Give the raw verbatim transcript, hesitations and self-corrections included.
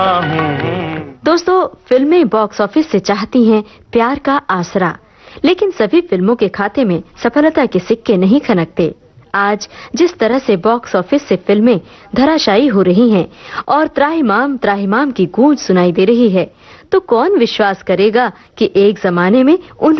दोस्तों, फिल्में box office से चाहती हैं प्यार का आसरा, लेकिन सभी फिल्मों के खाते में सफलता के सिक्के नहीं खनकते। आज जिस तरह से बॉक्स ऑफिस से फिल्में धराशायी हो रही हैं और त्राहिमाम त्राहिमाम की गूंज सुनाई दे रही है, तो कौन विश्वास करेगा कि एक जमाने में उन